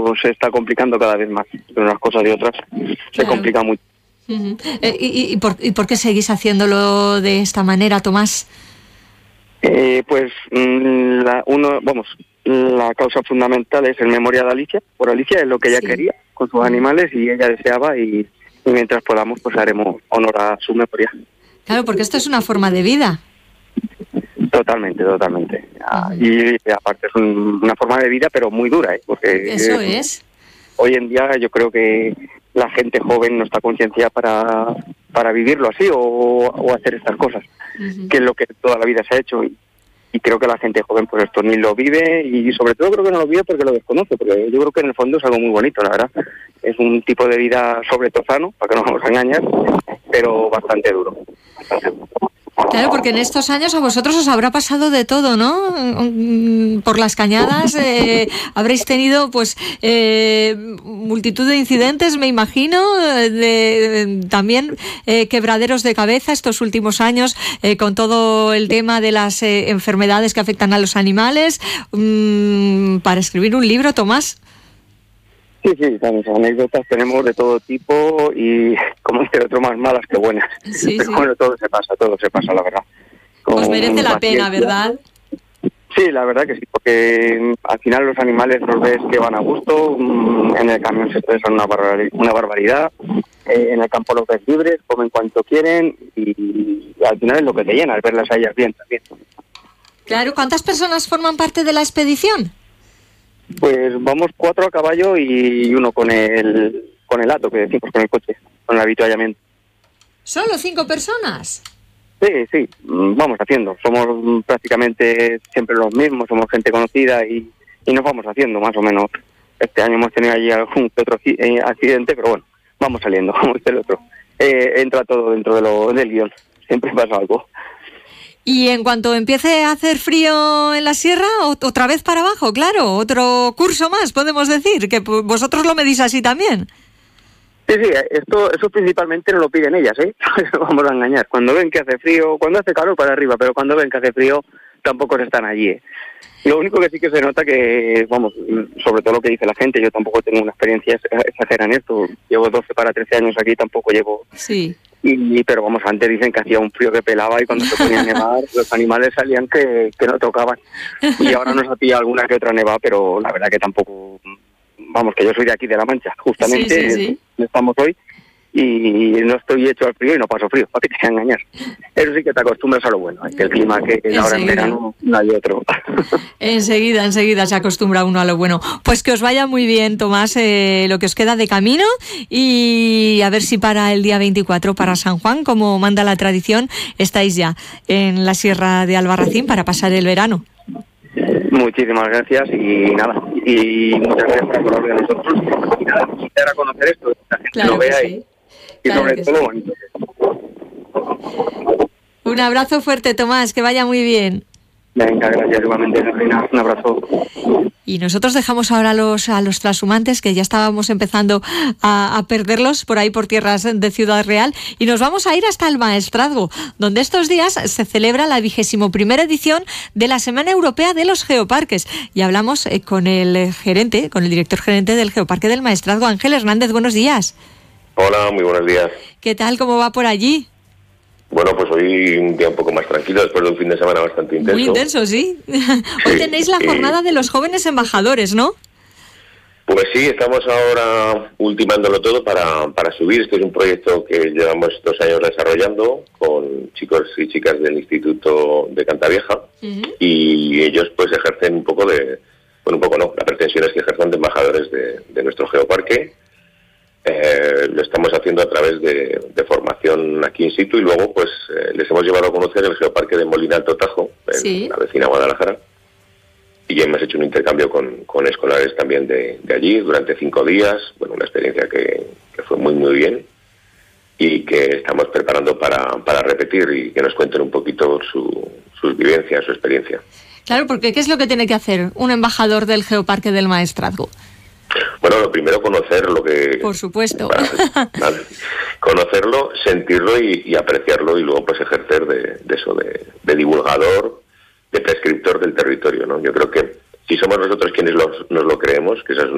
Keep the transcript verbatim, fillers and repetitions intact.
pero se está complicando cada vez más. De unas cosas y otras claro. Se complica mucho. Uh-huh. Eh, y, y, por, ¿Y por qué seguís haciéndolo de esta manera, Tomás? Eh, pues la, uno, vamos, la causa fundamental es en memoria de Alicia. Por Alicia es lo que ella sí. quería con sus animales y ella deseaba y, y mientras podamos pues haremos honor a su memoria. Claro, porque esto es una forma de vida. Totalmente, totalmente. Uh-huh. Y, y aparte es un, una forma de vida pero muy dura, ¿eh? Porque eso eh, es. Hoy en día yo creo que la gente joven no está concienciada para, para vivirlo así o, o hacer estas cosas, uh-huh. que es lo que toda la vida se ha hecho y, y creo que la gente joven pues esto ni lo vive y sobre todo creo que no lo vive porque lo desconoce, porque yo creo que en el fondo es algo muy bonito, la verdad. Es un tipo de vida sobre todo sano, para que no nos vamos a engañar, pero bastante duro. Bastante duro. Claro, porque en estos años a vosotros os habrá pasado de todo, ¿no? Por las cañadas eh, habréis tenido, pues, eh, multitud de incidentes, me imagino, de, de, también eh, quebraderos de cabeza estos últimos años eh, con todo el tema de las eh, enfermedades que afectan a los animales. Mm, para escribir un libro, Tomás. Sí, sí, las anécdotas tenemos de todo tipo y, como dice el otro, más malas que buenas. Sí, Pero sí. bueno, todo se pasa, todo se pasa, la verdad. Con pues merece la pena, ¿verdad? Sí, la verdad que sí, porque al final los animales los ves que van a gusto, en el camión se estresan una, barbar- una barbaridad, eh, en el campo los ves libres, comen cuanto quieren y, y al final es lo que te llena, el verlas a ellas bien también. Claro, ¿cuántas personas forman parte de la expedición? Pues vamos cuatro a caballo y uno con el con el hato, que decimos, con el coche, con el avituallamiento. ¿Solo cinco personas? Sí, sí, vamos haciendo. Somos prácticamente siempre los mismos, somos gente conocida y, y nos vamos haciendo más o menos. Este año hemos tenido allí algún que otro accidente, pero bueno, vamos saliendo, como dice el otro. Eh, entra todo dentro de lo, del guión, siempre pasa algo. Y en cuanto empiece a hacer frío en la sierra, otra vez para abajo, claro, otro curso más, podemos decir, que vosotros lo medís así también. Sí, sí, esto, eso principalmente nos lo piden ellas, ¿eh? Vamos a engañar. Cuando ven que hace frío, cuando hace calor para arriba, pero cuando ven que hace frío, tampoco se están allí, ¿eh? Lo único que sí que se nota que, vamos, sobre todo lo que dice la gente, yo tampoco tengo una experiencia exagerada en esto, llevo doce para trece años aquí, tampoco llevo... Sí. Y, pero vamos, antes dicen que hacía un frío que pelaba y cuando se ponía a nevar los animales salían que, que no tocaban. Y ahora nos ha pillado alguna que otra nevada, pero la verdad que tampoco... Vamos, que yo soy de aquí, de La Mancha, justamente, sí, sí, sí. Estamos hoy, y no estoy hecho al frío y no paso frío, para que te voy a engañar. Eso sí que te acostumbras a lo bueno, ¿eh? Que el clima que es ahora en verano no hay otro. Enseguida, enseguida se acostumbra uno a lo bueno. Pues que os vaya muy bien, Tomás, eh, lo que os queda de camino y a ver si para el día veinticuatro, para San Juan, como manda la tradición, estáis ya en la Sierra de Albarracín para pasar el verano. Muchísimas gracias y nada, y muchas gracias por hablar de nosotros y nada, quisiera conocer esto, que la gente claro lo vea sí. y, y claro sobre todo sí. bonito. Un abrazo fuerte, Tomás, que vaya muy bien. Venga, gracias igualmente, Reina, un abrazo. Y nosotros dejamos ahora a los, a los trashumantes, que ya estábamos empezando a, a perderlos por ahí por tierras de Ciudad Real, y nos vamos a ir hasta el Maestrazgo, donde estos días se celebra la vigésimo primera edición de la Semana Europea de los Geoparques. Y hablamos eh, con el gerente, con el director gerente del Geoparque del Maestrazgo, Ángel Hernández. Buenos días. Hola, muy buenos días. ¿Qué tal? ¿Cómo va por allí? Bueno, pues hoy un día un poco más tranquilo, después de un fin de semana bastante intenso. Muy intenso, sí. Hoy sí, tenéis la jornada y... de los jóvenes embajadores, ¿no? Pues sí, estamos ahora ultimándolo todo para, para subir. Este es un proyecto que llevamos dos años desarrollando con chicos y chicas del Instituto de Cantavieja, uh-huh. y ellos pues ejercen un poco de, bueno, un poco no, la pretensión es que ejerzan de embajadores de, de nuestro geoparque. Eh, lo estamos haciendo a través de, de formación aquí in situ y luego pues eh, les hemos llevado a conocer el geoparque de Molina Alto Tajo, en sí. la vecina Guadalajara, y hemos hecho un intercambio con, con escolares también de, de allí durante cinco días, bueno, una experiencia que, que fue muy muy bien y que estamos preparando para, para repetir y que nos cuenten un poquito su, sus vivencias, su experiencia. Claro, porque ¿qué es lo que tiene que hacer un embajador del geoparque del Maestrazgo? Bueno, lo primero, conocer lo que... Por supuesto. Vale, vale. Conocerlo, sentirlo y, y apreciarlo y luego pues ejercer de, de eso, de, de divulgador, de prescriptor del territorio, ¿no? Yo creo que si somos nosotros quienes los, nos lo creemos, que esa es